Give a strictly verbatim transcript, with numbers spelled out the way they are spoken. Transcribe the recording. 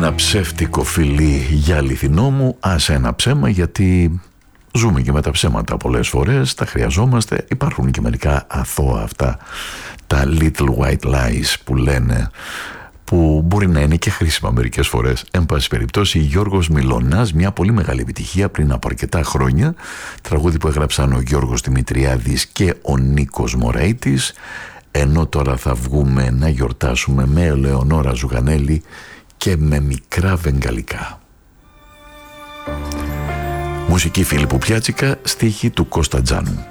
Ένα ψεύτικο φιλί για αληθινό μου, άσε ένα ψέμα, γιατί ζούμε και με τα ψέματα πολλές φορές, τα χρειαζόμαστε. Υπάρχουν και μερικά αθώα αυτά, τα little white lies που λένε, που μπορεί να είναι και χρήσιμα μερικές φορές. Εν πάση περιπτώσει, Γιώργος Μιλωνάς, μια πολύ μεγάλη επιτυχία πριν από αρκετά χρόνια, τραγούδι που έγραψαν ο Γιώργος Δημητριάδης και ο Νίκος Μωραΐτης, ενώ τώρα θα βγούμε να γιορτάσουμε με Ελεονόρα Ζουγανέλη και με μικρά βεγγαλικά. Μουσική Φίλιππου Πιάτσικα, στίχη του Κώστα Τζάνου.